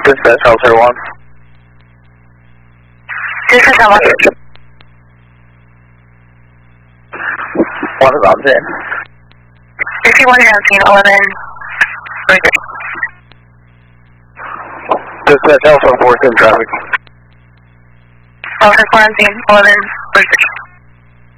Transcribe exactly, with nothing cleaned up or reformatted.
Dispatch, Shelter one. Dispatch, how much? One is on scene. fifty-one is on scene, eleven. forty-three. Dispatch, Alpha four, in traffic. Alpha four on scene, eleven. forty-three.